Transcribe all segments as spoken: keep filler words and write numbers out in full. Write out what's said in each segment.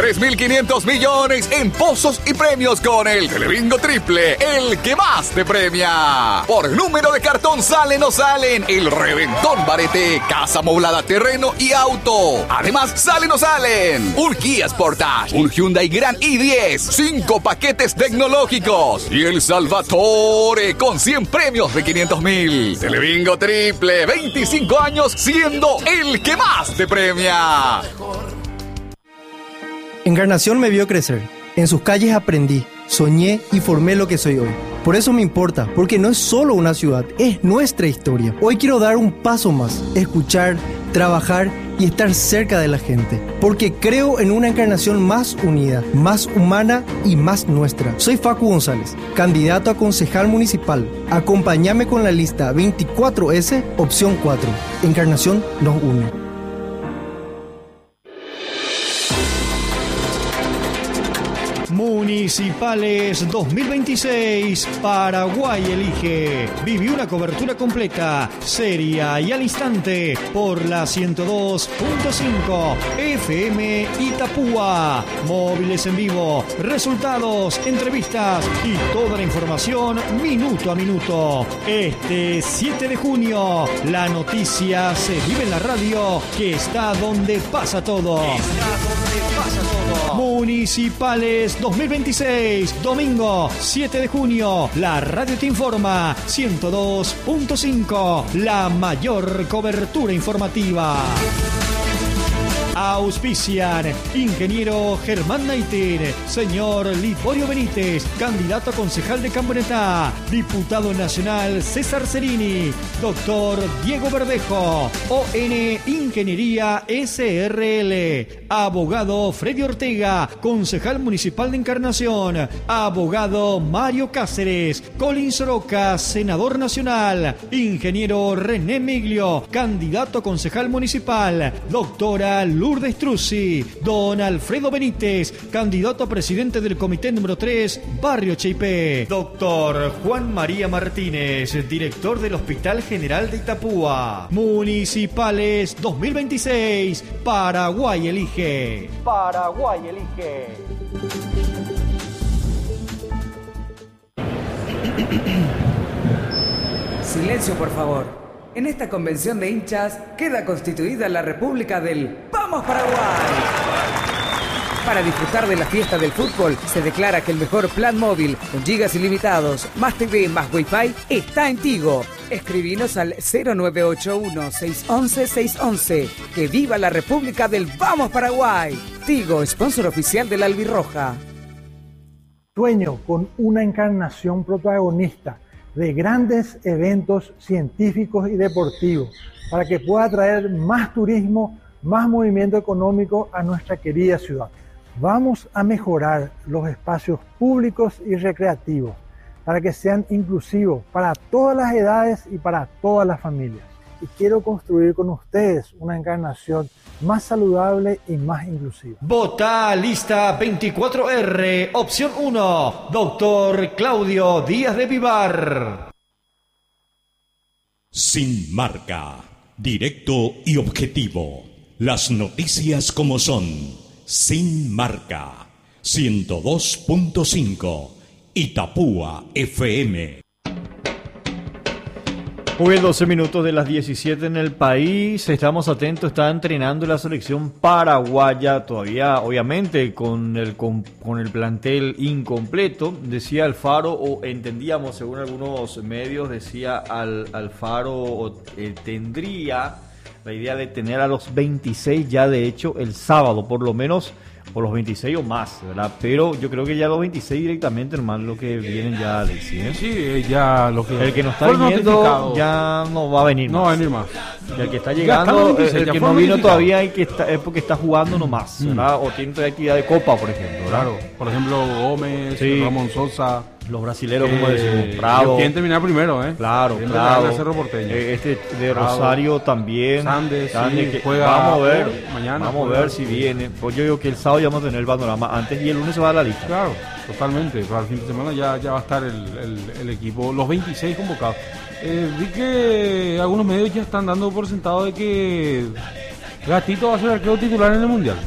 tres mil quinientos millones en pozos y premios con el Telebingo Triple, el que más te premia. Por número de cartón salen o salen el Reventón Barete, casa amoblada, terreno y auto. Además, salen o salen un Kia Sportage, un Hyundai Grand i diez, cinco paquetes tecnológicos y el Salvatore con cien premios de quinientos mil. Telebingo Triple, veinticinco años siendo el que más te premia. Encarnación me vio crecer. En sus calles aprendí, soñé y formé lo que soy hoy. Por eso me importa, porque no es solo una ciudad, es nuestra historia. Hoy quiero dar un paso más, escuchar, trabajar y estar cerca de la gente. Porque creo en una Encarnación más unida, más humana y más nuestra. Soy Facu González, candidato a concejal municipal. Acompáñame con la lista veinticuatro ese, opción cuatro. Encarnación nos une. Municipales dos mil veintiséis, Paraguay elige. Viví una cobertura completa, seria y al instante por la ciento dos punto cinco F M Itapúa. Móviles en vivo, resultados, entrevistas y toda la información minuto a minuto. Este siete de junio, la noticia se vive en la radio, que está donde pasa todo. Está donde pasa todo. Municipales dos mil veintiséis, domingo siete de junio, la radio te informa, ciento dos punto cinco, la mayor cobertura informativa. Auspician ingeniero Germán Naiter, señor Liborio Benítez, candidato a concejal de Camioneta, diputado nacional César Cerini, doctor Diego Verdejo, O N Ingeniería S R L, abogado Freddy Ortega, concejal municipal de Encarnación, abogado Mario Cáceres, Colin Soroca, senador nacional, ingeniero René Miglio, candidato a concejal municipal, doctora Lourdes Truzzi, don Alfredo Benítez, candidato a presidente del comité número tres, Barrio Cheipé, doctor Juan María Martínez, director del Hospital General de Itapúa. Municipales dos mil veintiséis, Paraguay elige. Paraguay elige. Silencio, por favor. En esta convención de hinchas queda constituida la República del ¡Vamos Paraguay! Para disfrutar de la fiesta del fútbol, se declara que el mejor plan móvil con gigas ilimitados, más T V, más Wi-Fi, está en Tigo. Escribinos al cero nueve ocho uno, seis once, seis once. ¡Que viva la República del Vamos Paraguay! Tigo, sponsor oficial de la Albirroja. Sueño con una Encarnación protagonista de grandes eventos científicos y deportivos para que pueda traer más turismo, más movimiento económico a nuestra querida ciudad. Vamos a mejorar los espacios públicos y recreativos para que sean inclusivos para todas las edades y para todas las familias. Y quiero construir con ustedes una Encarnación más saludable y más inclusiva. Vota lista veinticuatro R, opción uno, doctor Claudio Díaz de Vivar. Sin marca, directo y objetivo. Las noticias como son. Sin marca, ciento dos punto cinco, Itapúa F M. Muy bien, doce minutos de las diecisiete en el país. Estamos atentos, está entrenando la selección paraguaya, todavía obviamente con el, con, con el plantel incompleto. Decía Alfaro, o entendíamos según algunos medios, decía al, Alfaro, o, eh, tendría la idea de tener a los veintiséis ya de hecho el sábado, por lo menos, o los veintiséis o más, ¿verdad? Pero yo creo que ya los veintiséis directamente, hermano, lo que vienen ya, Alexis, ¿eh? Sí, ya lo que... El que no está viniendo ya no va a venir No más. va a venir más. Y el que está llegando, veintiséis, el, el que no vino todavía y que está, es porque está jugando nomás, ¿verdad? Mm. O tiene todavía actividad de copa, por ejemplo, ¿verdad? Claro, por ejemplo, Gómez, sí. Ramón Sosa... Los brasileros, como eh, decimos, Prado. Quieren terminar primero, ¿eh? Claro, claro. Eh, este de Rosario Prado. También. Sandes, Sandes, sí, que juega vamos a ver, mañana. Vamos a ver si viene. Pues yo digo que el sábado ya vamos a tener el panorama antes y el lunes se va a la lista. Claro, totalmente. Para el fin de semana ya, ya va a estar el, el, el equipo, los veintiséis convocados. Eh, vi que algunos medios ya están dando por sentado de que Gatito va a ser arquero titular en el Mundial.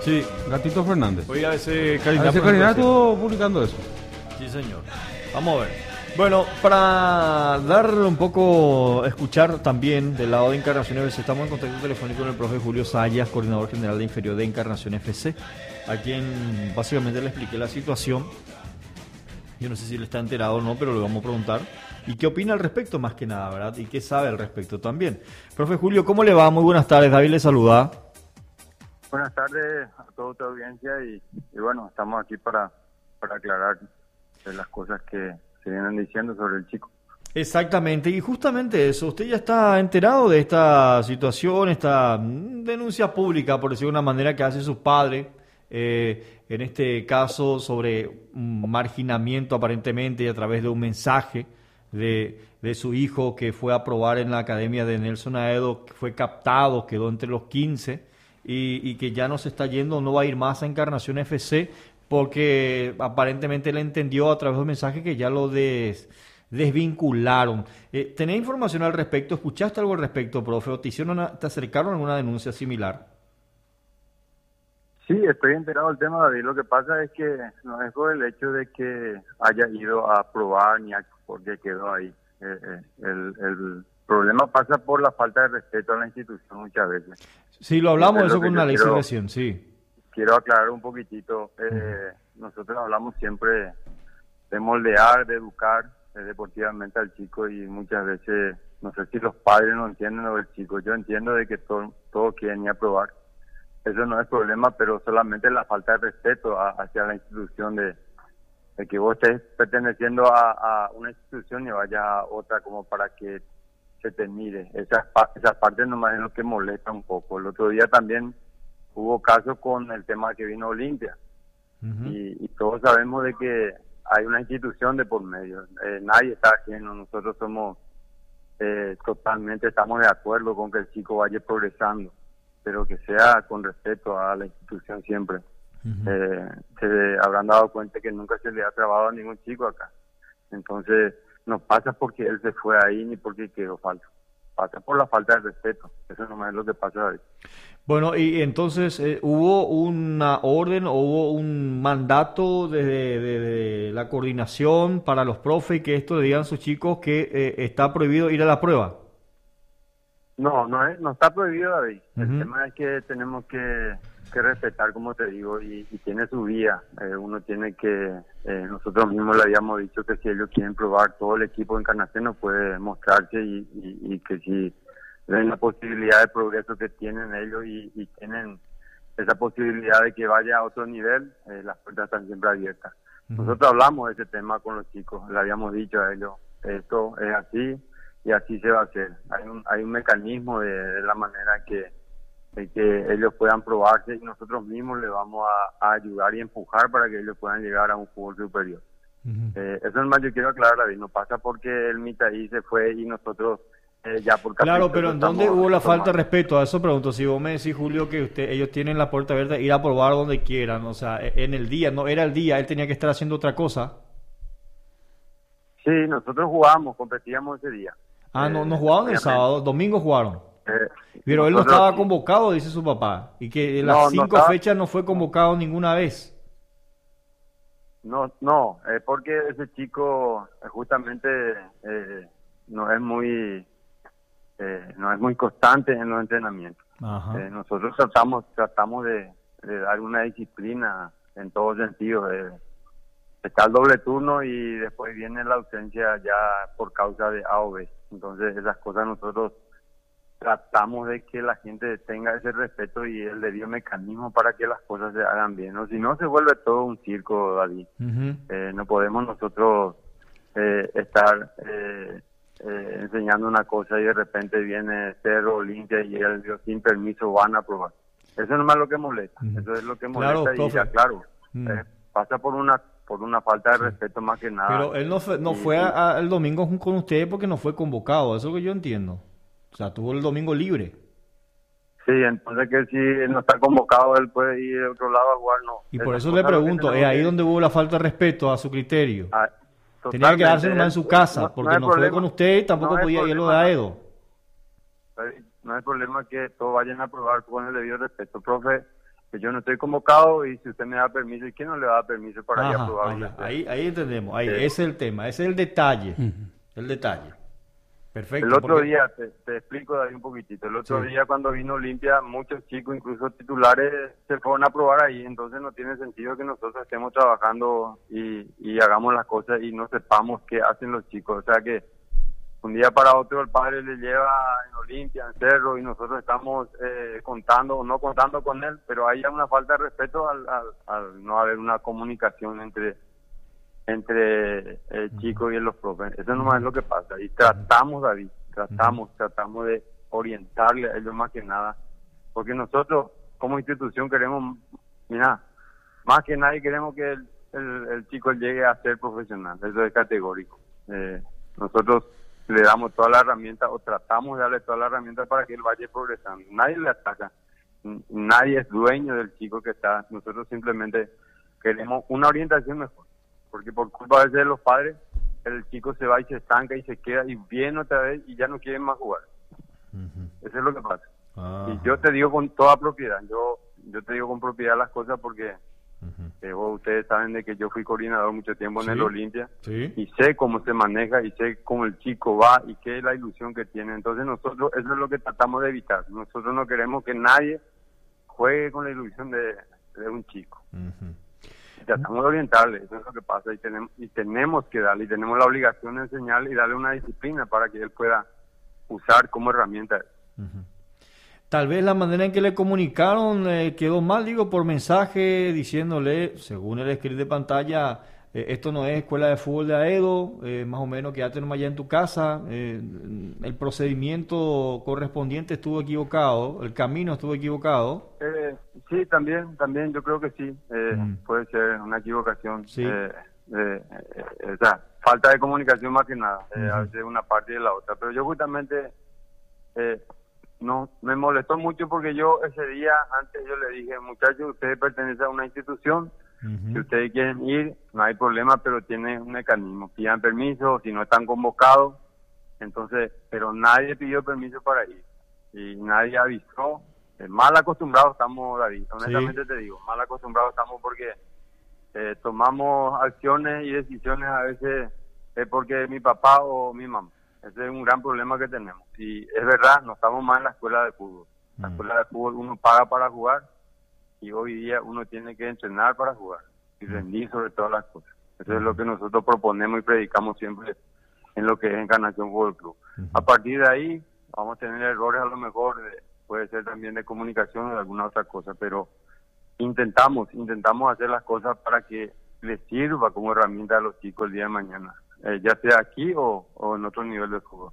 Sí. Gatito Fernández. Hoy a veces A Caridad. veces Caridad estuvo publicando eso. Sí, señor. Vamos a ver. Bueno, para dar un poco, escuchar también del lado de Encarnación F C, estamos en contacto telefónico con el profe Julio Sayas, coordinador general de inferior de Encarnación F C, a quien básicamente le expliqué la situación. Yo no sé si él está enterado o no, pero le vamos a preguntar. ¿Y qué opina al respecto más que nada, verdad? ¿Y qué sabe al respecto también? Profe Julio, ¿cómo le va? Muy buenas tardes. David le saluda. Buenas tardes a toda tu audiencia y, y bueno, estamos aquí para, para aclarar las cosas que se vienen diciendo sobre el chico. Exactamente, y justamente eso, usted ya está enterado de esta situación, esta denuncia pública, por decirlo de una manera, que hace su padre, eh, en este caso sobre un marginamiento aparentemente y a través de un mensaje de, de su hijo que fue a probar en la academia de Nelson Aedo, que fue captado, quedó entre los quince y, y que ya no se está yendo, no va a ir más a Encarnación F C porque aparentemente él entendió a través de un mensaje que ya lo des, desvincularon. Eh, ¿Tenés información al respecto? ¿Escuchaste algo al respecto, profe? ¿O te, hicieron una, te acercaron a alguna denuncia similar? Sí, estoy enterado del tema, David. Lo que pasa es que no es por el hecho de que haya ido a probar ni a, porque quedó ahí. Eh, eh, el, el problema pasa por la falta de respeto a la institución muchas veces. Sí, lo hablamos de eso con una ley quiero, recién, sí. Quiero aclarar un poquitito. Eh, uh-huh. Nosotros hablamos siempre de moldear, de educar eh, deportivamente al chico y muchas veces, no sé si los padres no entienden lo del chico. Yo entiendo de que todos todo quieren ir a probar. Eso no es problema, pero solamente la falta de respeto a, hacia la institución de, de que vos estés perteneciendo a, a una institución y vayas a otra como para que se te mire. Esas, esas partes nomás es lo que molesta un poco. El otro día también hubo casos con el tema que vino Olimpia. Uh-huh. y, y todos sabemos de que hay una institución de por medio. Eh, nadie está ajeno. Nosotros somos eh, totalmente, estamos de acuerdo con que el chico vaya progresando, pero que sea con respeto a la institución siempre. Uh-huh. Eh, se habrán dado cuenta que nunca se le ha trabado a ningún chico acá. Entonces, no pasa porque él se fue ahí ni porque quedó falso. Pasa por la falta de respeto. Eso nomás es lo que pasa ahí. Bueno, y entonces, eh, ¿hubo una orden o hubo un mandato desde de, de la coordinación para los profes que esto le digan a sus chicos que eh, está prohibido ir a la prueba? No, no es, no está prohibido, David. Uh-huh. El tema es que tenemos que, que respetar, como te digo, y, y tiene su vía. Eh, uno tiene que, eh, nosotros mismos le habíamos dicho que si ellos quieren probar, todo el equipo de Encarnación no puede mostrarse y, y, y que si ven la posibilidad de progreso que tienen ellos y, y tienen esa posibilidad de que vaya a otro nivel, eh, las puertas están siempre abiertas. Uh-huh. Nosotros hablamos de ese tema con los chicos, le habíamos dicho a ellos, esto es así, y así se va a hacer. Hay un hay un mecanismo de, de la manera que de que ellos puedan probarse y nosotros mismos les vamos a, a ayudar y empujar para que ellos puedan llegar a un fútbol superior. Uh-huh. Eh, eso es más, yo quiero aclarar, David, no pasa porque el Mitaí se fue y nosotros eh, ya por Claro, pero ¿en dónde hubo la falta de respeto? A eso pregunto. Si vos me decís, Julio, que usted ellos tienen la puerta abierta, ir a probar donde quieran, o sea, en el día, no era el día, él tenía que estar haciendo otra cosa. Sí, nosotros jugábamos, competíamos ese día. Ah, no, no jugaban el sábado, domingo jugaron. Eh, Pero él no estaba sí. convocado, dice su papá, y que en las no, cinco no estaba... fechas no fue convocado ninguna vez. No, no, eh, porque ese chico justamente eh, no es muy eh, no es muy constante en los entrenamientos. Eh, nosotros tratamos tratamos de, de dar una disciplina en todos sentidos. Eh, está el doble turno y después viene la ausencia ya por causa de A o B. Entonces esas cosas nosotros tratamos de que la gente tenga ese respeto y el debido mecanismo para que las cosas se hagan bien, ¿no? Si no se vuelve todo un circo, David. Uh-huh. Eh, no podemos nosotros eh, estar eh, eh, enseñando una cosa y de repente viene Cerro, Olimpia y ellos sin permiso van a probar. Eso no es lo que molesta. Uh-huh. Eso es lo que molesta. Claro, y ya, claro, uh-huh. eh, pasa por una por una falta de respeto más que nada. Pero él no fue, no y, fue a, a el domingo con ustedes porque no fue convocado, eso es lo que yo entiendo. O sea, tuvo el domingo libre. Sí, entonces que si él no está convocado, él puede ir de otro lado a jugar, no. Y por eso le pregunto, ¿es ahí donde hubo la falta de respeto a su criterio? Ah, tenía que quedarse nomás en su casa, no, porque no, no fue con usted y tampoco no podía ir a lo de Aedo. No hay problema que todos vayan a probar con el debido respeto. Profe, que yo no estoy convocado y si usted me da permiso, ¿y quién no le da permiso para ir Ajá, a probar? ahí, ahí, ahí entendemos, ahí, Sí. ese es el tema, ese es el detalle, Ujú. el detalle. Perfecto. El otro porque- día, te, te explico David un poquitito, el otro Sí. día cuando vino Olimpia, muchos chicos, incluso titulares, se fueron a probar ahí, entonces no tiene sentido que nosotros estemos trabajando y, y hagamos las cosas y no sepamos qué hacen los chicos, o sea que un día para otro el padre le lleva en Olimpia, en Cerro, y nosotros estamos eh, contando o no contando con él, pero hay una falta de respeto al, al, al no haber una comunicación entre entre el chico y los profes. Eso nomás es lo que pasa. Y tratamos, David, tratamos, tratamos de orientarle a ellos más que nada, porque nosotros como institución queremos, mira, más que nadie queremos que el, el, el chico llegue a ser profesional. Eso es categórico. Eh, nosotros le damos toda la herramienta o tratamos de darle toda la herramienta para que él vaya progresando. Nadie le ataca, N- nadie es dueño del chico que está. Nosotros simplemente queremos una orientación mejor, porque por culpa a veces de los padres el chico se va y se estanca y se queda y viene otra vez y ya no quiere más jugar. Eso es lo que pasa. Ajá. Y yo te digo con toda propiedad, yo yo te digo con propiedad las cosas porque eh, vos, ustedes saben de que yo fui coordinador mucho tiempo en Sí. el Olimpia Sí. y sé cómo se maneja y sé cómo el chico va y qué es la ilusión que tiene. Entonces nosotros, eso es lo que tratamos de evitar. Nosotros no queremos que nadie juegue con la ilusión de, de un chico. Ujú. Tratamos de orientarle, eso es lo que pasa y tenemos, y tenemos que darle, y tenemos la obligación de enseñarle y darle una disciplina para que él pueda usar como herramienta. Tal vez la manera en que le comunicaron eh, quedó mal, digo, por mensaje, diciéndole, según el script de pantalla, eh, esto no es escuela de fútbol de Aedo, eh, más o menos quédate nomás allá en tu casa, eh, el procedimiento correspondiente estuvo equivocado, el camino estuvo equivocado. Eh, sí, también, también yo creo que sí, eh, Mm. puede ser una equivocación, Sí. eh, eh, eh, o sea, falta de comunicación más que nada, eh, a Ujú. veces una parte y de la otra, pero yo justamente eh, no me molestó mucho porque yo ese día antes yo le dije, muchachos, ustedes pertenecen a una institución, si ustedes quieren ir, no hay problema, pero tienen un mecanismo, pidan permiso, si no están convocados, entonces, pero nadie pidió permiso para ir y nadie avisó. Eh, mal acostumbrados estamos, David, honestamente te digo, mal acostumbrados estamos porque eh, tomamos acciones y decisiones a veces es porque mi papá o mi mamá. Ese es un gran problema que tenemos. Y es verdad, no estamos más en la escuela de fútbol. La escuela de fútbol uno paga para jugar y hoy día uno tiene que entrenar para jugar y rendir sobre todas las cosas. Eso es lo que nosotros proponemos y predicamos siempre en lo que es Encarnación Fútbol Club. A partir de ahí vamos a tener errores a lo mejor, de, puede ser también de comunicación o de alguna otra cosa, pero intentamos, intentamos hacer las cosas para que les sirva como herramienta a los chicos el día de mañana, eh, ya sea aquí o, o en otro nivel de fútbol.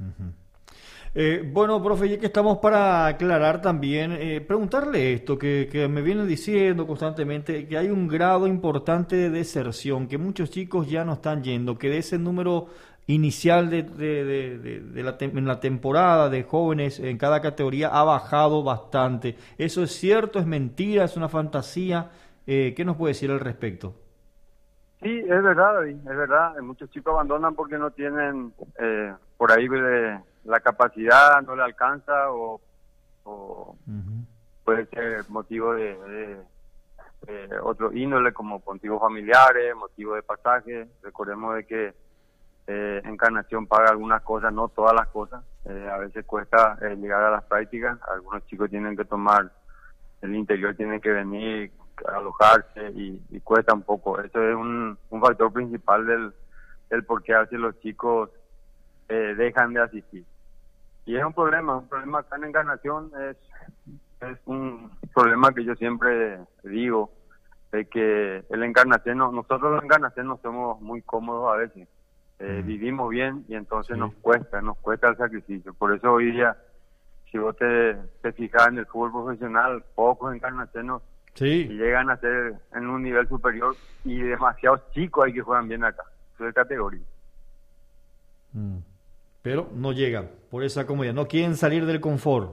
Eh, bueno, profe, ya que estamos para aclarar también, eh, preguntarle esto, que, que me vienen diciendo constantemente, que hay un grado importante de deserción, que muchos chicos ya no están yendo, que de ese número inicial de, de, de, de, de la, tem- en la temporada de jóvenes en cada categoría ha bajado bastante. ¿Eso es cierto? ¿Es mentira? ¿Es una fantasía? Eh, ¿qué nos puede decir al respecto? Sí, es verdad, David, es verdad. Muchos chicos abandonan porque no tienen eh, por ahí eh, la capacidad, no le alcanza o, o puede ser motivo de, de, de otro índole como motivos familiares, motivo de pasaje. Recordemos de que eh, Encarnación paga algunas cosas, no todas las cosas. Eh, a veces cuesta eh, llegar a las prácticas. Algunos chicos tienen que tomar el interior, tienen que venir alojarse y, y cuesta un poco. Eso es un, un factor principal del, del por qué a veces los chicos eh, dejan de asistir. Y es un problema, un problema acá en Encarnación, es, es un problema que yo siempre digo, de que el encarnaceno, nosotros los encarnacenos somos muy cómodos a veces, eh, mm. vivimos bien y entonces sí. nos cuesta, nos cuesta el sacrificio. Por eso hoy día, si vos te, te fijas en el fútbol profesional, pocos encarnacenos sí. llegan a ser en un nivel superior y demasiados chicos hay que juegan bien acá, eso es categoría. Mm. Pero no llegan por esa comodidad, no quieren salir del confort.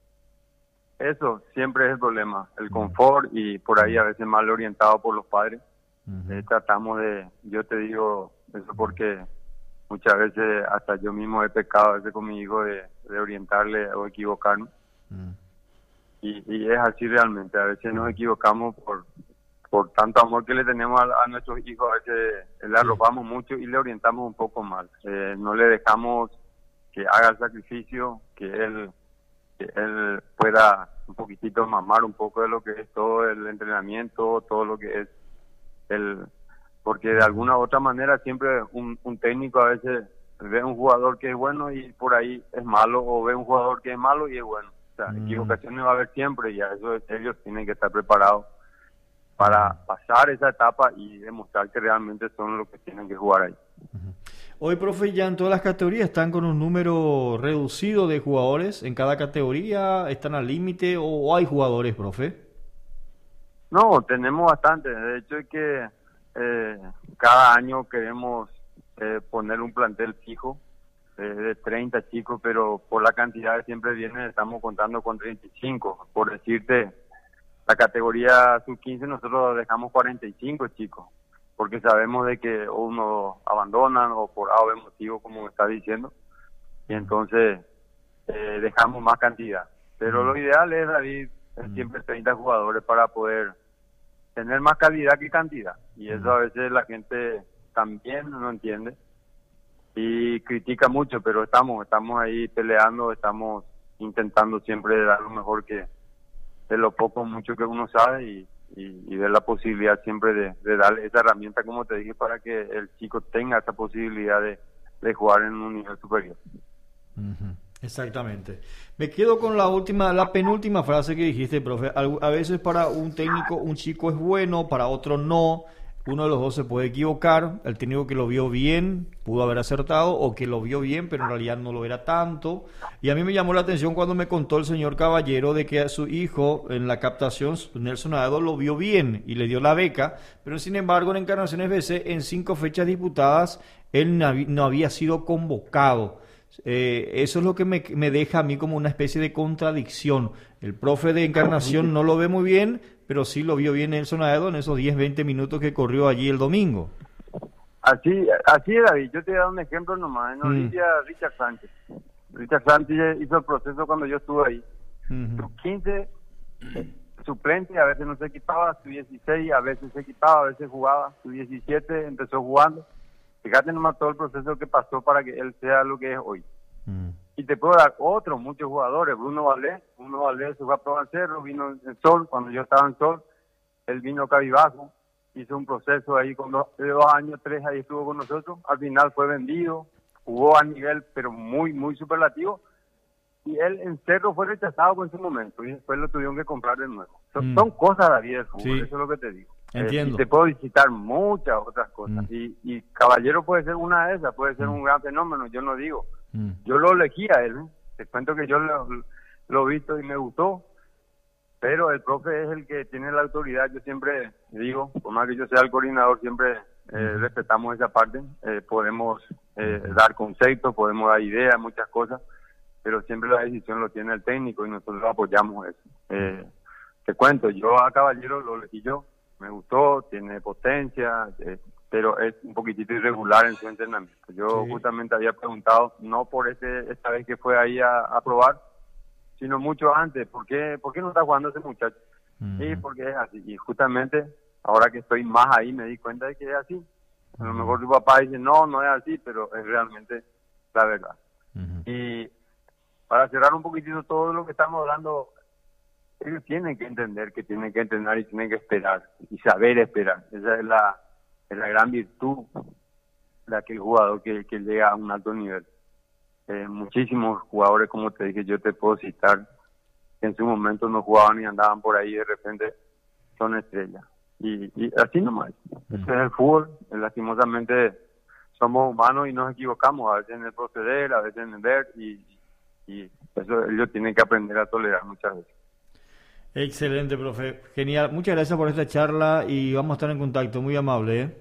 Eso siempre es el problema, el confort y por ahí a veces mal orientado por los padres. Uh-huh. Eh, tratamos de, yo te digo eso porque muchas veces hasta yo mismo he pecado a veces con mi hijo de, de orientarle o equivocarme. Uh-huh. y, y es así realmente. A veces nos equivocamos por por tanto amor que le tenemos a, a nuestros hijos, a veces le arropamos mucho y le orientamos un poco mal. Eh, no le dejamos que haga el sacrificio, que él, que él pueda un poquitito mamar un poco de lo que es todo el entrenamiento, todo lo que es el... Porque de alguna u otra manera siempre un, un técnico a veces ve un jugador que es bueno y por ahí es malo, o ve un jugador que es malo y es bueno. O sea, mm. equivocaciones va a haber siempre y a eso ellos tienen que estar preparados para pasar esa etapa y demostrar que realmente son los que tienen que jugar ahí. Hoy, profe, ya en todas las categorías están con un número reducido de jugadores en cada categoría, ¿están al límite o, o hay jugadores, profe? No, tenemos bastante. De hecho es que eh, cada año queremos eh, poner un plantel fijo eh, de treinta chicos, pero por la cantidad que siempre vienen estamos contando con treinta y cinco. Por decirte, la categoría sub quince nosotros dejamos cuarenta y cinco chicos, porque sabemos de que uno abandonan o por A o B motivo, como me está diciendo, y entonces eh, dejamos más cantidad. Pero lo ideal es, David, es siempre treinta jugadores para poder tener más calidad que cantidad, y eso a veces la gente también no entiende y critica mucho, pero estamos estamos ahí peleando, estamos intentando siempre dar lo mejor que de lo poco mucho que uno sabe y, y, y de la posibilidad siempre de, de darle esa herramienta, como te dije, para que el chico tenga esa posibilidad de, de jugar en un nivel superior. Uh-huh. Exactamente. Me quedo con la última, la penúltima frase que dijiste, profe. A veces para un técnico un chico es bueno, para otro no. Uno de los dos se puede equivocar. El técnico que lo vio bien pudo haber acertado, o que lo vio bien pero en realidad no lo era tanto. Y a mí me llamó la atención cuando me contó el señor Caballero de que a su hijo en la captación, Nelson Aedo, lo vio bien y le dio la beca, pero sin embargo en Encarnaciones B C, en cinco fechas disputadas, él no había sido convocado. Eh, eso es lo que me, me deja a mí como una especie de contradicción. El profe de Encarnación no lo ve muy bien, pero sí lo vio bien Nelson Aedo en esos diez, veinte minutos que corrió allí el domingo. Así, así es, David. Yo te voy a dar un ejemplo nomás. En Olimpia, mm. Richard Sánchez. Richard Sánchez hizo el proceso cuando yo estuve ahí. Uh-huh. Su quince suplente, a veces no se equipaba. Su dieciséis, a veces se equipaba, a veces jugaba. Su diecisiete empezó jugando. Fíjate nomás todo el proceso que pasó para que él sea lo que es hoy. Uh-huh. Y te puedo dar otros, muchos jugadores. Bruno Valdés, Bruno Valdés se fue a probar Cerro, vino en Sol, cuando yo estaba en Sol, él vino cabibajo, hizo un proceso ahí con dos, de dos años, tres, ahí estuvo con nosotros, al final fue vendido, jugó a nivel, pero muy, muy superlativo, y él en Cerro fue rechazado en su momento, y después lo tuvieron que comprar de nuevo. Son, mm. son cosas de la vida del fútbol, sí. Eso es lo que te digo. Entiendo. Eh, y te puedo visitar muchas otras cosas, mm. y, y Caballero puede ser una de esas, puede ser mm. un gran fenómeno, yo no digo. Mm. Yo lo elegí a él, ¿eh? Te cuento que yo lo, lo he visto y me gustó, pero el profe es el que tiene la autoridad. Yo siempre digo, por más que yo sea el coordinador, siempre eh, respetamos esa parte. Eh, podemos eh, dar conceptos, podemos dar ideas, muchas cosas, pero siempre la decisión lo tiene el técnico y nosotros apoyamos eso. Eh, te cuento, yo a Caballero lo elegí yo, me gustó, tiene potencia, eh, pero es un poquitito irregular en su entrenamiento. Yo sí. justamente había preguntado, no por ese esta vez que fue ahí a, a probar, sino mucho antes, ¿por qué, ¿por qué no está jugando ese muchacho? Uh-huh. Sí, porque es así. Y justamente, ahora que estoy más ahí, me di cuenta de que es así. A lo mejor tu papá dice, no, no es así, pero es realmente la verdad. Uh-huh. Y para cerrar un poquitito todo lo que estamos hablando, ellos tienen que entender que tienen que entrenar y tienen que esperar, y saber esperar. Esa es la... es la gran virtud de aquel jugador que, que llega a un alto nivel. Eh, muchísimos jugadores, como te dije, yo te puedo citar, que en su momento no jugaban y andaban por ahí y de repente son estrellas. Y, y así nomás. Mm. Ese es el fútbol. Lastimosamente somos humanos y nos equivocamos, a veces en el proceder, a veces en el ver, y, y eso ellos tienen que aprender a tolerar muchas veces. Excelente, profe. Genial. Muchas gracias por esta charla y vamos a estar en contacto. Muy amable, ¿eh?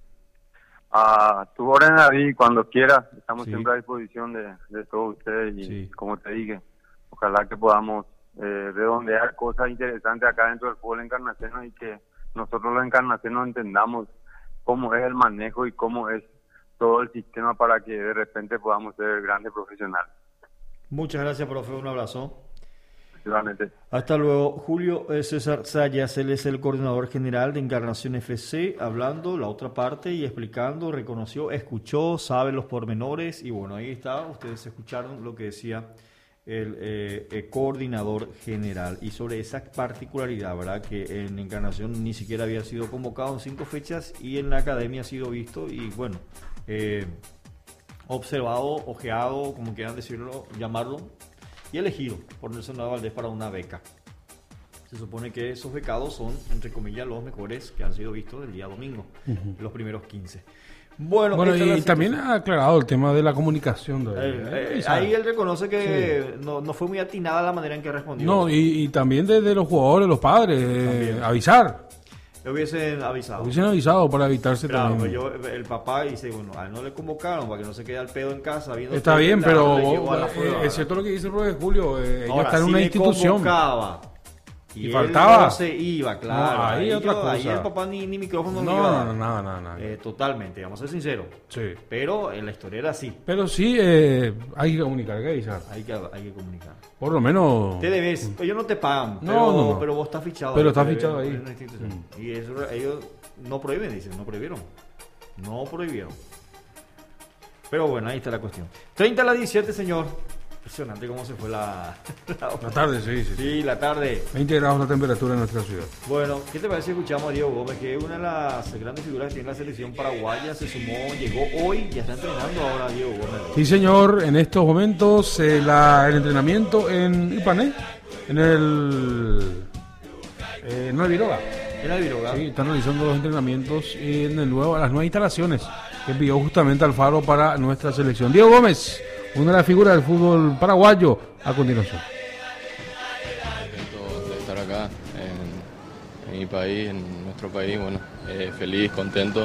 A tu orden, David, cuando quieras. Estamos sí. siempre a disposición de, de todos ustedes y, sí. como te dije, ojalá que podamos eh, redondear cosas interesantes acá dentro del fútbol encarnaceno y que nosotros los encarnacenos entendamos cómo es el manejo y cómo es todo el sistema para que de repente podamos ser grandes profesionales. Muchas gracias, profe. Un abrazo. igualmente. Hasta luego. Julio eh, César Sayas, él es el coordinador general de Encarnación F C, hablando la otra parte y explicando, reconoció, escuchó, sabe los pormenores y bueno, ahí está, ustedes escucharon lo que decía el eh, eh, coordinador general y sobre esa particularidad, ¿verdad? Que en Encarnación ni siquiera había sido convocado en cinco fechas y en la academia ha sido visto y bueno, eh, observado, ojeado, como quieran decirlo, llamarlo, y elegido por Nelson Valdés para una beca. Se supone que esos becados son, entre comillas, los mejores que han sido vistos el día domingo, uh-huh. los primeros quince. Bueno, bueno y, y también ha aclarado el tema de la comunicación. De, eh, eh, ahí él reconoce que sí. no, no fue muy atinada la manera en que respondió. No, y, y también desde de los jugadores, los padres, eh, avisar. Le hubiesen avisado. Hubiesen avisado para evitarse claro, también. Yo, el papá dice, bueno, a él no le convocaron para que no se quede al pedo en casa. Está bien, pero vos, eh, es cierto lo que dice el profesor Julio, eh, ellos están en una si institución. Convocaba, y, y faltaba. No se iba, claro. No, ahí, ahí otra cosa. Ahí el papá ni, ni micrófono no, no iba a dar. No, nada, nada, nada. Eh, totalmente, vamos a ser sinceros. Sí. Pero en la historia era así. Pero sí, eh, hay que comunicar, hay que avisar. Hay que, hay que comunicar. Por lo menos. Te debes, ellos no te pagan, no, pero, no, no. pero vos estás fichado. Pero estás fichado ahí. En una institución. Mm. Y eso ellos no prohíben, dicen, no prohibieron. No prohibieron. Pero bueno, ahí está la cuestión. treinta a las diecisiete, señor. Impresionante cómo se fue la... La, la tarde, sí, sí. Sí, la tarde. veinte grados la temperatura en nuestra ciudad. Bueno, ¿qué te parece si escuchamos a Diego Gómez, que es una de las grandes figuras que tiene la selección paraguaya? Se sumó, llegó hoy, ya está entrenando ahora Diego Gómez. Sí, señor. En estos momentos eh, la, el entrenamiento en Ipané, en el... Eh, en Alviroga. En Alviroga. Sí, están realizando los entrenamientos en el nuevo, las nuevas instalaciones que envió justamente Alfaro para nuestra selección. Diego Gómez, una de las figuras del fútbol paraguayo, a continuación. Contento de estar acá en, en mi país, en nuestro país, bueno, eh, feliz, contento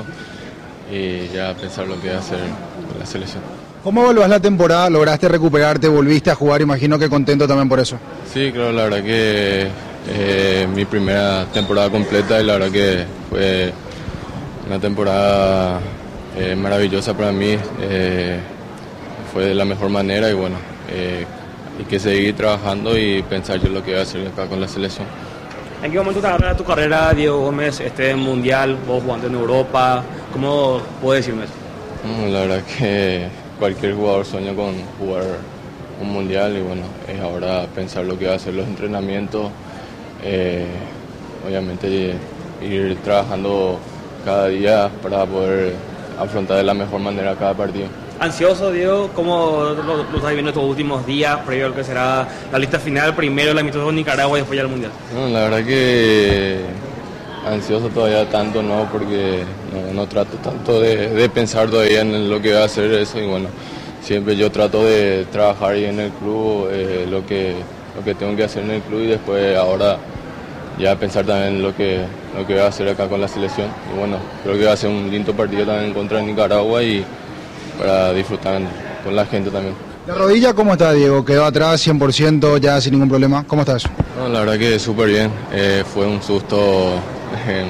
y ya pensar lo que va a hacer con la selección. ¿Cómo evaluás la temporada? ¿Lograste recuperarte? ¿Volviste a jugar? Imagino que contento también por eso. Sí, claro, la verdad que eh, mi primera temporada completa y la verdad que fue una temporada eh, maravillosa para mí. Eh, fue de la mejor manera y bueno, eh, hay que seguir trabajando y pensar yo lo que voy a hacer acá con la selección. ¿En qué momento te tu carrera, Diego Gómez, este mundial, vos jugando en Europa? ¿Cómo puedes decirme eso? Mm, la verdad que cualquier jugador sueña con jugar un mundial y bueno, es ahora pensar lo que va a hacer los entrenamientos, eh, obviamente ir trabajando cada día para poder afrontar de la mejor manera cada partido. ¿Ansioso, Diego? ¿Cómo lo, lo estás viviendo estos últimos días, previo a lo que será la lista final, primero el amistoso con Nicaragua y después ya el Mundial? No, la verdad que ansioso todavía tanto no, porque no, no trato tanto de, de pensar todavía en lo que va a hacer eso y bueno, siempre yo trato de trabajar ahí en el club, eh, lo que lo que tengo que hacer en el club y después ahora ya pensar también en lo que, lo que voy a hacer acá con la selección y bueno, creo que va a ser un lindo partido también contra Nicaragua y para disfrutar con la gente también. ¿La rodilla cómo está, Diego? ¿Quedó atrás cien por ciento ya sin ningún problema? ¿Cómo estás? No, la verdad que súper bien. Eh, fue un susto. Eh,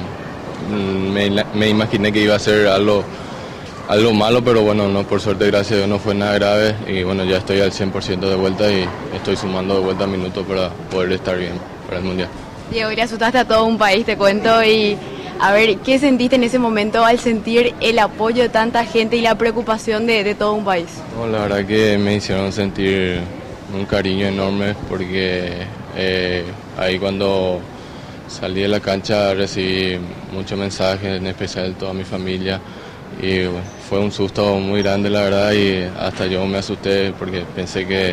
me, me imaginé que iba a ser algo, algo malo, pero bueno, no, por suerte, gracias a Dios, no fue nada grave. Y bueno, ya estoy al cien por ciento de vuelta y estoy sumando de vuelta minutos para poder estar bien para el Mundial. Diego, y asustaste a todo un país, te cuento, y... A ver, ¿qué sentiste en ese momento al sentir el apoyo de tanta gente y la preocupación de, de todo un país? No, la verdad que me hicieron sentir un cariño enorme porque eh, ahí cuando salí de la cancha recibí muchos mensajes, en especial de toda mi familia y bueno, fue un susto muy grande la verdad y hasta yo me asusté porque pensé que,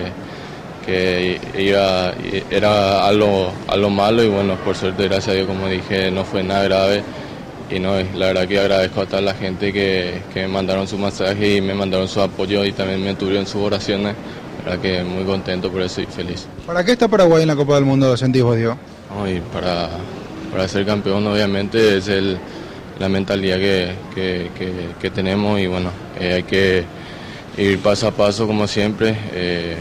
que iba, era algo, algo malo y bueno, por suerte, gracias a Dios, como dije, no fue nada grave y no, la verdad que agradezco a toda la gente que, que me mandaron su mensaje y me mandaron su apoyo y también me tuvieron sus oraciones, la verdad que muy contento por eso y feliz. ¿Para qué está Paraguay en la Copa del Mundo, sentís vos, Diego? No, y para, para ser campeón obviamente es el, la mentalidad que, que, que, que tenemos y bueno, eh, hay que ir paso a paso como siempre. Eh,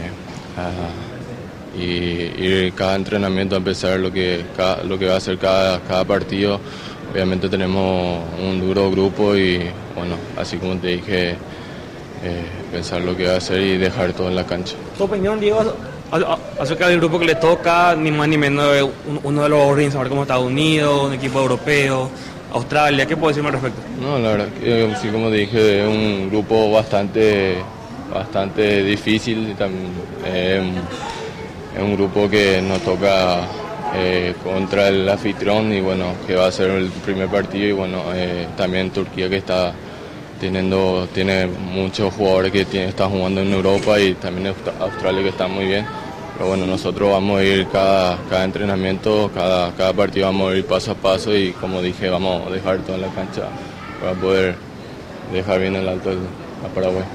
Uh, y ir cada entrenamiento a empezar lo que, cada, lo que va a ser cada, cada partido. Obviamente tenemos un duro grupo y bueno, así como te dije, eh, pensar lo que va a hacer y dejar todo en la cancha. ¿Tu opinión, Diego, acerca del grupo que le toca, ni más ni menos de uno de los organizadores como Estados Unidos, un equipo europeo, Australia. ¿Qué puedo decirme al respecto? No, la verdad que sí, como dije, es un grupo bastante, bastante difícil y también eh, es un grupo que nos toca eh, contra el anfitrión y bueno, que va a ser el primer partido y bueno, eh, también Turquía que está teniendo, tiene muchos jugadores que tiene, están jugando en Europa y también Australia que está muy bien. Pero bueno, nosotros vamos a ir cada, cada entrenamiento, cada, cada partido vamos a ir paso a paso y como dije, vamos a dejar todo en la cancha para poder dejar bien el alto a Paraguay.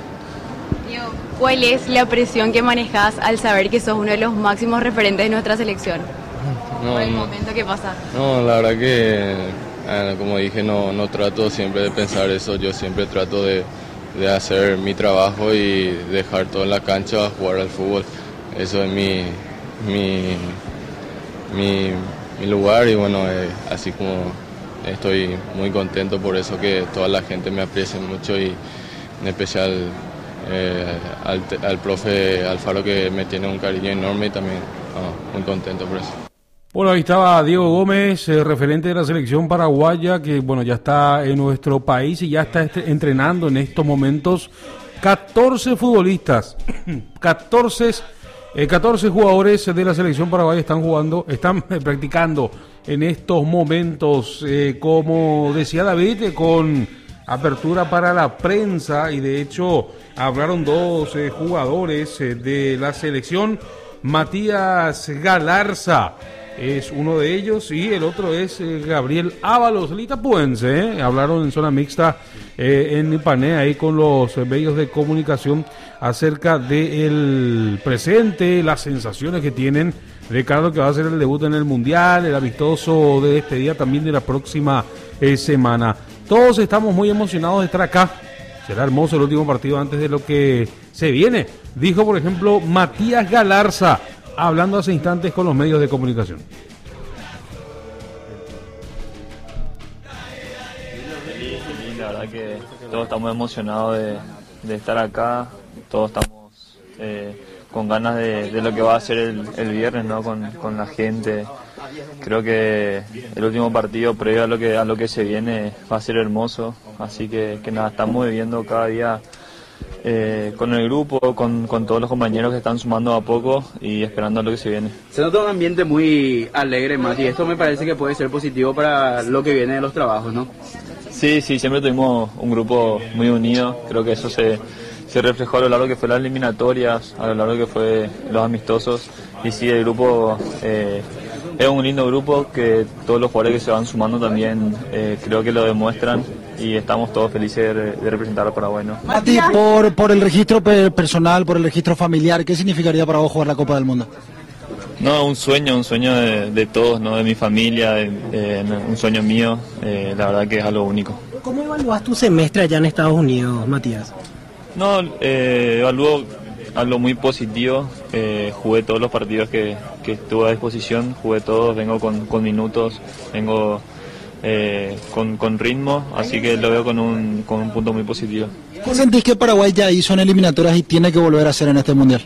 ¿Cuál es la presión que manejas al saber que sos uno de los máximos referentes de nuestra selección? No, ¿Por el no, momento que pasa? no, la verdad que, eh, como dije, no, no trato siempre de pensar eso, yo siempre trato de, de hacer mi trabajo y dejar todo en la cancha, jugar al fútbol. Eso es mi, mi, mi, mi lugar y bueno, eh, así como estoy muy contento por eso que toda la gente me aprecia mucho y en especial eh, al, al profe Alfaro que me tiene un cariño enorme y también oh, muy contento por eso. Bueno, ahí estaba Diego Gómez, eh, referente de la selección paraguaya, que bueno, ya está en nuestro país y ya está este, entrenando en estos momentos catorce futbolistas, catorce Eh, catorce jugadores de la selección paraguaya están jugando, están eh, practicando en estos momentos, eh, como decía David, eh, con apertura para la prensa y de hecho hablaron dos eh, jugadores eh, de la selección. Matías Galarza es uno de ellos y el otro es eh, Gabriel Ábalos, el itapuense, eh, hablaron en zona mixta eh, en Ipané ahí con los eh, medios de comunicación acerca del presente, las sensaciones que tienen de cara a lo que va a ser el debut en el Mundial, el amistoso de despedida también de la próxima eh, semana. Todos estamos muy emocionados de estar acá. Será hermoso el último partido antes de lo que se viene, dijo por ejemplo Matías Galarza, hablando hace instantes con los medios de comunicación. Feliz, feliz, la verdad que todos estamos emocionados de, de estar acá, todos estamos eh, con ganas de, de lo que va a ser el, el viernes, ¿no? Con, con la gente. Creo que el último partido previo a lo que a lo que se viene va a ser hermoso, así que, que nada, estamos viviendo cada día eh, con el grupo, con, con todos los compañeros que están sumando a poco y esperando a lo que se viene. Se nota un ambiente muy alegre, Mati, esto me parece que puede ser positivo para lo que viene de los trabajos, ¿no? Sí, sí, siempre tuvimos un grupo muy unido, creo que eso se, se reflejó a lo largo que fue las eliminatorias, a lo largo que fue los amistosos, y sí, el grupo eh, es un lindo grupo que todos los jugadores que se van sumando también eh, creo que lo demuestran y estamos todos felices de, de representar a Paraguay, ¿no? Mati, por, por el registro personal, por el registro familiar, ¿qué significaría para vos jugar la Copa del Mundo? No, un sueño, un sueño de, de todos, ¿no? De mi familia, de, de, un sueño mío, eh, la verdad que es algo único. ¿Cómo evalúas tu semestre allá en Estados Unidos, Matías? No, eh, evalúo algo muy positivo, eh, jugué todos los partidos que, que estuve a disposición, jugué todos, vengo con, con minutos, vengo eh, con, con ritmo, así que lo veo con un, con un punto muy positivo. ¿Qué sentís que Paraguay ya hizo en eliminatorias y tiene que volver a hacer en este Mundial?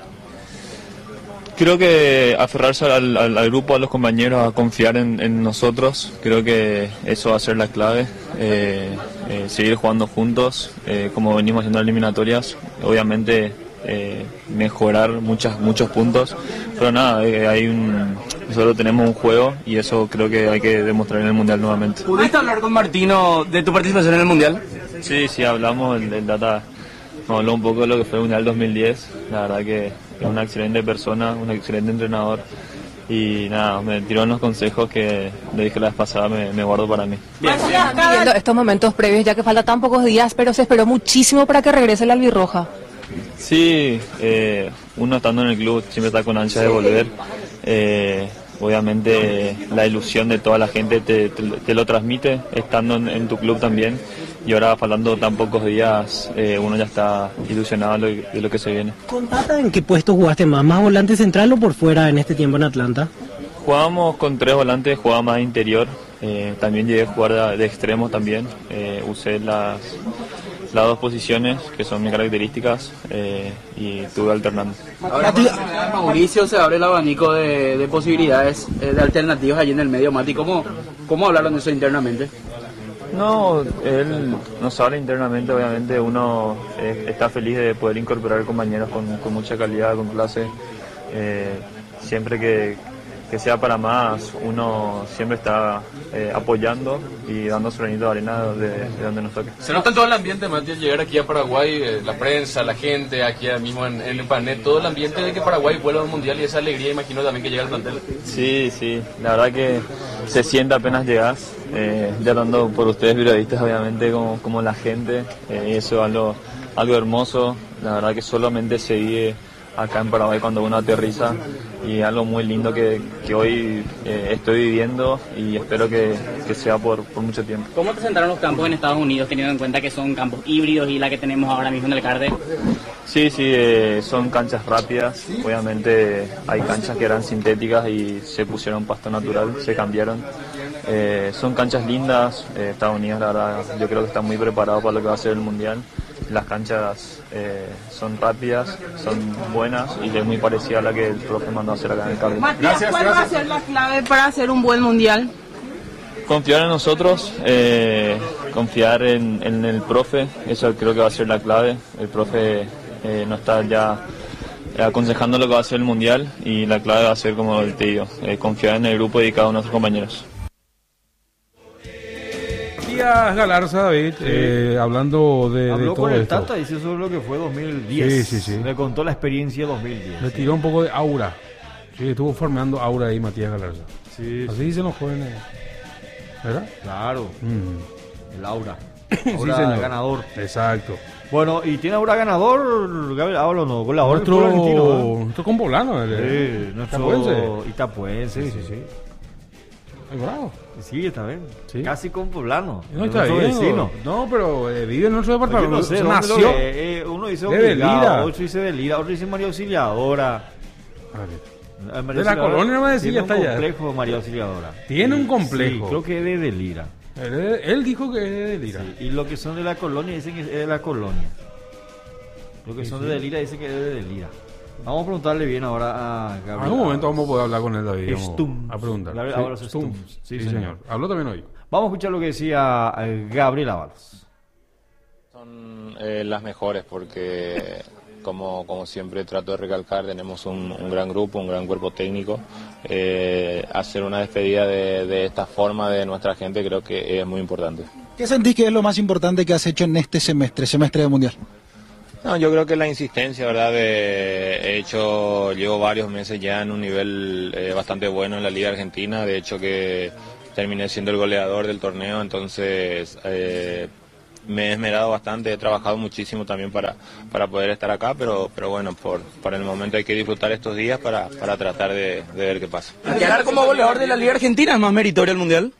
Creo que aferrarse al, al, al grupo, a los compañeros, a confiar en, en nosotros, creo que eso va a ser la clave, eh, eh, seguir jugando juntos, eh, como venimos haciendo eliminatorias, obviamente eh, mejorar muchas, muchos puntos, pero nada, eh, hay un, nosotros tenemos un juego y eso creo que hay que demostrar en el Mundial nuevamente. ¿Pudiste hablar con Martino de tu participación en el Mundial? Sí, sí, hablamos, el, el Data nos habló un poco de lo que fue el Mundial dos mil diez, la verdad que es una excelente persona, un excelente entrenador y nada, me tiró unos consejos que le dije la vez pasada, me, me guardo para mí. Bien, viviendo estos momentos previos, ya que falta tan pocos días, pero se esperó muchísimo para que regrese la albirroja. Sí, eh, uno estando en el club siempre está con ansia de volver, eh, obviamente la ilusión de toda la gente te, te, te lo transmite estando en, en tu club también. Y ahora, faltando tan pocos días, eh, uno ya está ilusionado de lo, de lo que se viene. ¿Con Tata en qué puesto jugaste más? ¿Más volante central o por fuera en este tiempo en Atlanta? Jugábamos con tres volantes, jugaba más interior. Eh, también llegué a jugar de, de extremo también. Eh, usé las, las dos posiciones, que son mis características, eh, y estuve alternando. Ahora, Mauricio, se abre el abanico de, de posibilidades, eh, de alternativas allí en el medio. Mati, ¿cómo, cómo hablaron de eso internamente? No, él nos habla internamente, obviamente uno eh, está feliz de poder incorporar compañeros con, con mucha calidad, con clase. Eh, siempre que, que sea para más, uno siempre está eh, apoyando y dando su granito de arena de, de donde nos toque. Se nota en todo el ambiente, Matías, llegar aquí a Paraguay, eh, la prensa, la gente, aquí mismo en, en el panel, todo el ambiente de que Paraguay vuelva al Mundial y esa alegría, imagino también que llega al plantel. Sí, sí, la verdad que se siente apenas llegas, eh, ya tanto por ustedes periodistas, obviamente, como, como la gente, eh, y eso es algo, algo hermoso, la verdad que solamente se vive acá en Paraguay cuando uno aterriza, y algo muy lindo que, que hoy eh, estoy viviendo y espero que, que sea por, por mucho tiempo. ¿Cómo presentaron los campos en Estados Unidos, teniendo en cuenta que son campos híbridos y la que tenemos ahora mismo en el Carde? Sí, sí, eh, son canchas rápidas, obviamente hay canchas que eran sintéticas y se pusieron pasto natural, se cambiaron. Eh, son canchas lindas, eh, Estados Unidos la verdad yo creo que está muy preparado para lo que va a ser el Mundial. Las canchas eh, son rápidas, son buenas y es muy parecida a la que el profe mandó a hacer acá en el Carde. Matías, ¿cuál va a ser la clave para hacer un buen Mundial? Confiar en nosotros, eh, confiar en, en el profe, eso creo que va a ser la clave. El profe eh, nos está ya aconsejando lo que va a ser el Mundial y la clave va a ser, como te digo, eh, confiar en el grupo y cada uno de nuestros compañeros. Matías Galarza, David, sí. eh, hablando de, Habló de todo con el esto. Tata, dice sobre lo que fue dos mil diez. Sí, sí, sí. Le contó la experiencia dos mil diez. Le tiró un poco de aura. Sí, estuvo formando aura ahí Matías Galarza. Sí, Así sí. dicen los jóvenes. ¿Verdad? Claro. Mm. El aura. Sí, Aura señor. ganador. Exacto. Bueno, ¿y tiene aura ganador, Gabriel? Hablo no, goleador Nuestro, del fútbol argentino, ¿eh? nuestro combolano. Sí, nuestro Itapuense, sí, sí, sí. Es bravo. Sí, está bien. Sí. Casi con poblano. No, está bien. Vecino. No, pero eh, vive en nuestro departamento. Yo no sé, Se ¿dónde nació. lo ve? Eh, uno dice de Delira. obligado, otro dice Delira, otro dice María Auxiliadora. A ver. De la colonia no me decía, tiene está un allá. complejo María Auxiliadora. Tiene un complejo. Sí, creo que es de Delira. Él, él dijo que es de Delira. Sí, y los que son de la colonia dicen que es de la colonia. Los que Sí, son sí. de Delira dicen que es de Delira. Vamos a preguntarle bien ahora a Gabriel. En algún momento vamos a poder hablar con él, David. Vamos Stumps. a preguntar. Gabriel Sí, Ábalos Stumps. Stumps. Sí, Sí, señor. señor. Habló también hoy. Vamos a escuchar lo que decía eh, Gabriel Ábalos. Son eh, las mejores porque, como, como siempre trato de recalcar, tenemos un, un gran grupo, un gran cuerpo técnico. Eh, hacer una despedida de, de esta forma de nuestra gente creo que es muy importante. ¿Qué sentís que es lo más importante que has hecho en este semestre, semestre de Mundial? No, yo creo que la insistencia, ¿verdad? De, he hecho, llevo varios meses ya en un nivel eh, bastante bueno en la Liga Argentina, de hecho que terminé siendo el goleador del torneo, entonces eh, me he esmerado bastante, he trabajado muchísimo también para, para poder estar acá, pero, pero bueno, por, por el momento hay que disfrutar estos días para, para tratar de, de ver qué pasa. ¿Quedar como goleador de la Liga Argentina es más meritorio el Mundial?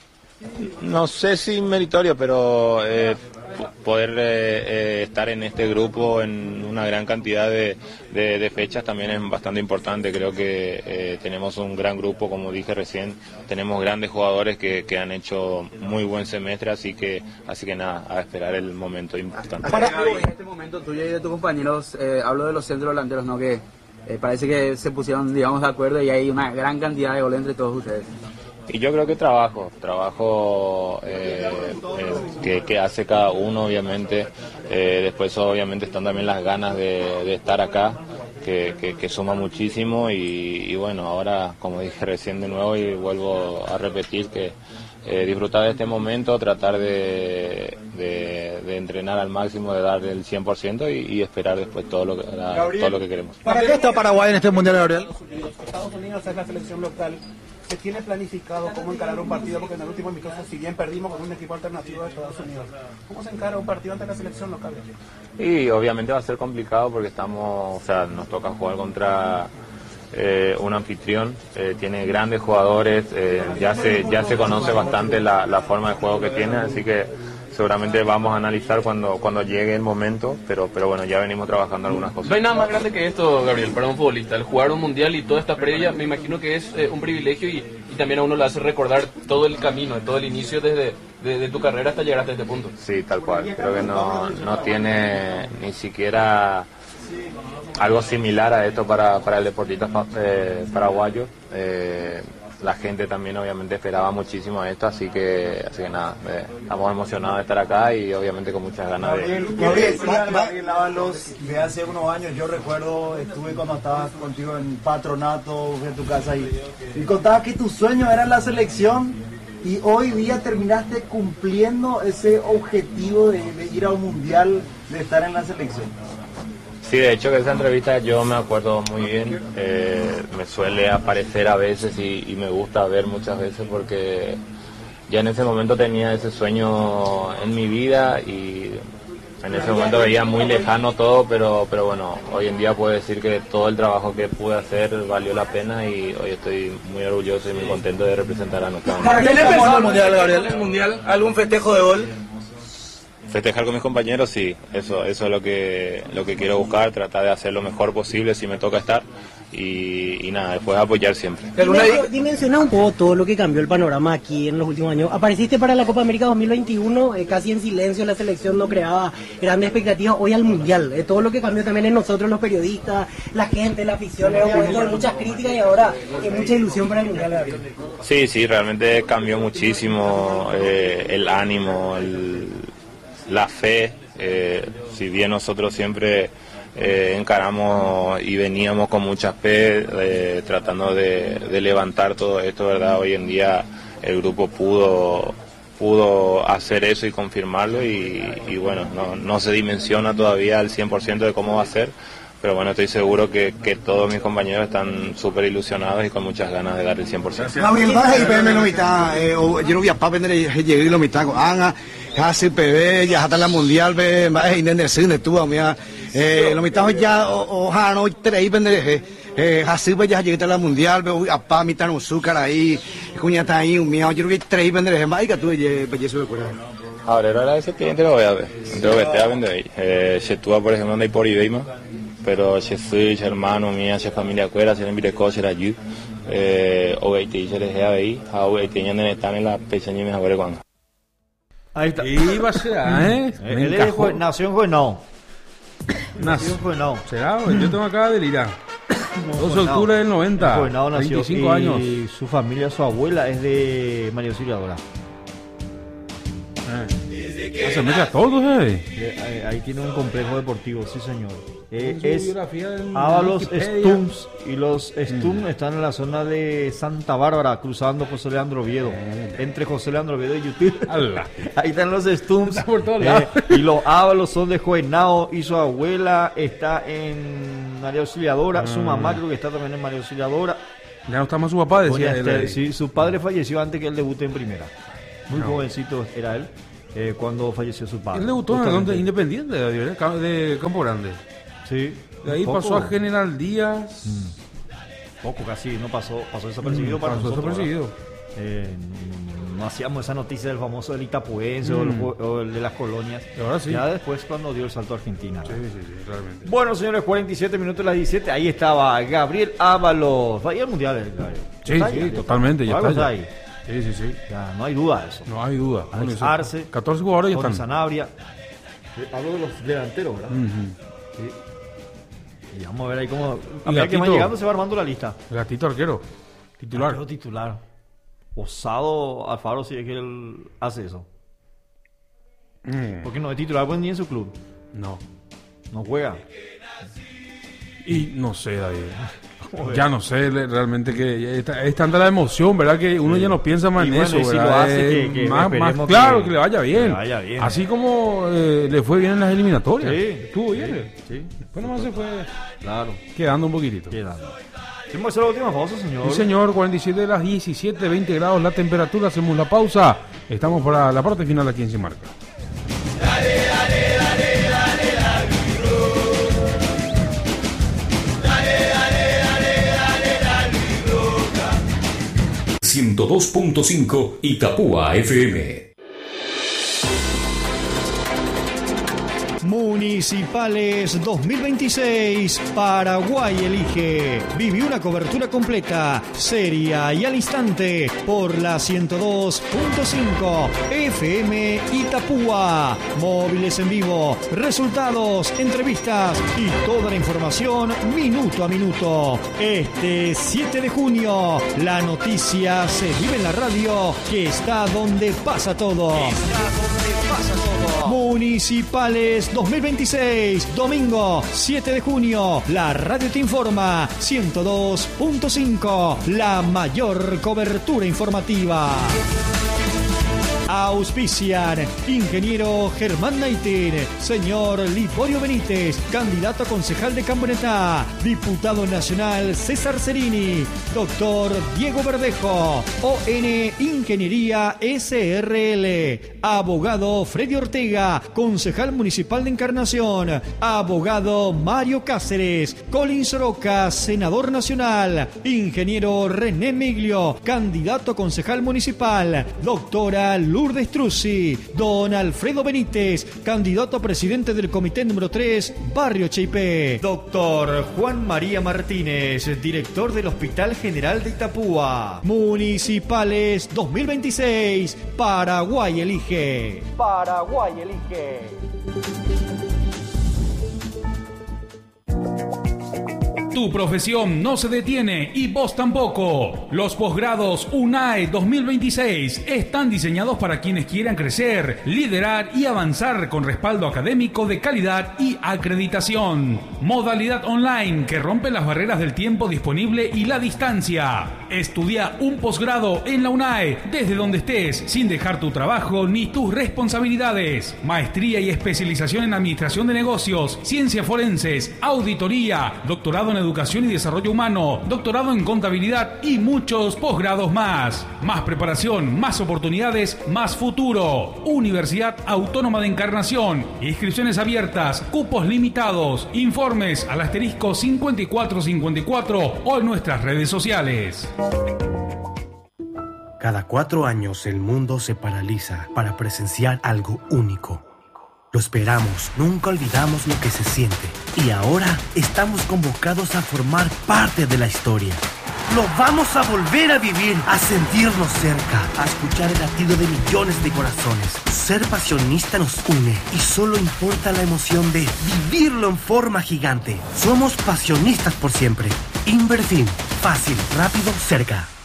No sé si meritorio, pero eh, poder eh, eh, estar en este grupo en una gran cantidad de, de, de fechas también es bastante importante. Creo que eh, tenemos un gran grupo, como dije recién, tenemos grandes jugadores que, que han hecho muy buen semestre, así que así que nada, a esperar el momento importante. En este momento tuyo y de tus compañeros, eh, hablo de los centros delanteros, ¿no? Que eh, parece que se pusieron, digamos, de acuerdo y hay una gran cantidad de goles entre todos ustedes. Y yo creo que trabajo, trabajo eh, eh, que, que hace cada uno, obviamente. Eh, después, obviamente, están también las ganas de, de estar acá, que, que, que suma muchísimo. Y, y bueno, ahora, como dije recién de nuevo y vuelvo a repetir, que eh, disfrutar de este momento, tratar de, de, de entrenar al máximo, de dar el cien por ciento y, y esperar después todo lo, que, la, todo lo que queremos. ¿Para qué está Paraguay en este Mundial, Gabriel? Estados Unidos es la selección local. ¿Se tiene planificado cómo encarar un partido? Porque en el último amistoso, si bien perdimos con un equipo alternativo de Estados Unidos, ¿cómo se encara un partido ante la selección local? Y obviamente va a ser complicado porque estamos, o sea, nos toca jugar contra eh, un anfitrión, eh, tiene grandes jugadores, eh, ya se ya se conoce bastante la, la forma de juego que tiene, así que seguramente vamos a analizar cuando cuando llegue el momento, pero pero bueno, ya venimos trabajando algunas cosas. No hay nada más grande que esto, Gabriel, para un futbolista. El jugar un mundial y toda esta previa, me imagino que es eh, un privilegio y, y también a uno le hace recordar todo el camino, todo el inicio desde de, de tu carrera hasta llegar hasta este punto. Sí, tal cual. Creo que no, no tiene ni siquiera algo similar a esto para, para el deportista eh, paraguayo. Eh, la gente también obviamente esperaba muchísimo esto, así que así que nada, eh, estamos emocionados de estar acá y obviamente con muchas ganas de... Gabriel, Gabriel, Gabriel Ábalos, de hace unos años, yo recuerdo, estuve cuando estabas contigo en Patronato, en tu casa ahí, y contabas que tu sueño era la selección y hoy día terminaste cumpliendo ese objetivo de, de ir a un mundial, de estar en la selección. Sí, de hecho que esa entrevista yo me acuerdo muy bien, eh, me suele aparecer a veces y, y me gusta ver muchas veces porque ya en ese momento tenía ese sueño en mi vida y en ese momento veía muy lejano todo, pero, pero bueno, hoy en día puedo decir que todo el trabajo que pude hacer valió la pena y hoy estoy muy orgulloso y muy contento de representar a nuestra ¿Para qué le pensó el mundial, Gabriel? ¿El mundial? ¿Algún festejo de gol? Festejar con mis compañeros, sí, eso, eso es lo que, lo que quiero buscar, tratar de hacer lo mejor posible si me toca estar y, y nada, después apoyar siempre. Dimensiona un poco todo lo que cambió el panorama aquí en los últimos años. Apareciste para la Copa América dos mil veintiuno, eh, casi en silencio, la selección no creaba grandes expectativas. Hoy al Mundial, eh, todo lo que cambió también en nosotros los periodistas, la gente, la afición, era un momento de muchas críticas y ahora eh, mucha ilusión para el Mundial, Gabriel. Sí, sí, realmente cambió muchísimo eh, el ánimo, el... la fe, eh, si bien nosotros siempre eh, encaramos y veníamos con mucha fe eh, tratando de, de levantar todo esto, ¿verdad? Hoy en día el grupo pudo pudo hacer eso y confirmarlo y, y bueno, no, no se dimensiona todavía al cien por ciento de cómo va a ser, pero bueno, estoy seguro que, que todos mis compañeros están súper ilusionados y con muchas ganas de dar el cien por ciento. Gabriel, vas a ir a la mitad, yo no voy a papender y llegué a la mitad con Ana, casi P B, ya hasta la mundial, vas a ir en el cine, tú, mira, lo mitad ya, o no, tres vendré, así pues ya llegué a la mundial, voy a pa, mitad un azúcar ahí, cuñata ahí, un mío, yo no voy a tres vendré, más que tú, pues eso me acuerdo. Ahora, ahora ese cliente lo voy a ver, lo que te a vender ahí, se tú, por ejemplo, anda ahí por Ibeima, pero se fue, se hermano mía, se familia cuera, se envió cosas allí, o que te dice de ahí, o que tenían en estar en la pequeña y mejor cuando. Ahí está. Y va a ser, ¿eh? Él es jue, nació en Juvenao. Nació en Juvenao. ¿Será? Yo tengo acá de Lira. dos de octubre del noventa. Juvenao nació. veinticinco años. Y su familia, su abuela es de María Auxiliadora. Eh. Ah, se mete a todos, eh. eh ahí, ahí tiene un complejo deportivo, sí señor. Eh, es Ábalos Stums y los Stums mm. están en la zona de Santa Bárbara cruzando José Leandro Oviedo, mm. entre José Leandro Oviedo y YouTube. Ahí están los Stums eh, y los Ábalos son de Juvenao y su abuela está en María Auxiliadora, mm. su mamá creo que está también en María Auxiliadora. Ya no está más su papá, decía él. Este, sí, su padre falleció antes que él debute en primera. Muy no. jovencito era él eh, cuando falleció su padre. Él debutó en el Independiente de, de Campo Grande. Sí. De ahí pasó a General Díaz. Mm. Poco, casi, no pasó, pasó desapercibido mm, para pasó nosotros. Desapercibido. Eh, no, no hacíamos esa noticia del famoso del Itapuense mm. o, el, o el de las colonias. Ahora sí. Ya después cuando dio el salto a Argentina. Sí, sí, sí, realmente. Bueno, señores, cuarenta y siete minutos de las diecisiete. Ahí estaba Gabriel Ábalos. Va a ir al Mundial. El, sí, sí, ahí, totalmente. Ya está. Ya. Ahí. Sí, sí, sí. Ya, no hay duda de eso. No hay duda. Bueno, Arce, catorce jugadores ya están. están. Sanabria. Hablo de los delanteros, ¿verdad? Uh-huh. Sí. Y vamos a ver ahí cómo. A medida que van llegando se va armando la lista. Gatito arquero. Titular. Arquero titular. Osado Alfaro si es que él hace eso. Mm. Porque no es titular pues, ni en su club. No. No juega. Y no sé, David. Ya no sé realmente que es, es tanta la emoción, ¿verdad? Que uno sí. ya no piensa más y en bueno, eso, ¿verdad? Si lo hace, que, que más, más claro que, que, le vaya bien. Que vaya bien. Así como eh, le fue bien en las eliminatorias. Sí. Estuvo bien. Sí. sí. Después nomás se fue claro. quedando un poquitito. Quedando. ¿Hacemos hacer la última pausa, señor? Sí, señor. cuarenta y siete de las diecisiete, veinte grados la temperatura. Hacemos la pausa. Estamos para la parte final aquí en Sin Marca. Dale, dale, dale, dale, dale. ciento dos punto cinco Itapúa F M. Municipales dos mil veintiséis, Paraguay elige. Viví una cobertura completa, seria y al instante por la ciento dos punto cinco F M Itapúa. Móviles en vivo, resultados, entrevistas y toda la información minuto a minuto. Este siete de junio, la noticia se vive en la radio, que está donde pasa todo. Está donde pasa todo. Municipales dos mil veintiséis, domingo siete de junio, la radio te informa, ciento dos punto cinco, la mayor cobertura informativa. Auspician ingeniero Germán Naiter, señor Liborio Benítez, candidato a concejal de Cambonetá, diputado nacional César Cerini, doctor Diego Verdejo, O N Ingeniería S R L, abogado Freddy Ortega, concejal municipal de Encarnación, abogado Mario Cáceres, Colin Soroca, senador nacional, ingeniero René Miglio, candidato a concejal municipal, doctora Lourdes Truzzi, don Alfredo Benítez, candidato a presidente del comité número tres, Barrio Cheipé, doctor Juan María Martínez, director del Hospital General de Itapúa. Municipales dos mil veintiséis, Paraguay elige. Paraguay elige. Tu profesión no se detiene y vos tampoco. Los posgrados UNAE dos mil veintiséis están diseñados para quienes quieran crecer, liderar y avanzar con respaldo académico de calidad y acreditación. Modalidad online que rompe las barreras del tiempo disponible y la distancia. Estudia un posgrado en la UNAE desde donde estés, sin dejar tu trabajo ni tus responsabilidades. Maestría y especialización en administración de negocios, ciencias forenses, auditoría, doctorado en Educación y Desarrollo Humano, doctorado en Contabilidad y muchos posgrados más. Más preparación, más oportunidades, más futuro. Universidad Autónoma de Encarnación. Inscripciones abiertas, cupos limitados. Informes al asterisco cincuenta y cuatro cincuenta y cuatro o en nuestras redes sociales. Cada cuatro años el mundo se paraliza para presenciar algo único. Lo esperamos, nunca olvidamos lo que se siente. Y ahora estamos convocados a formar parte de la historia. Lo vamos a volver a vivir, a sentirnos cerca, a escuchar el latido de millones de corazones. Ser pasionista nos une y solo importa la emoción de vivirlo en forma gigante. Somos pasionistas por siempre. Inverfin, fácil, rápido, cerca.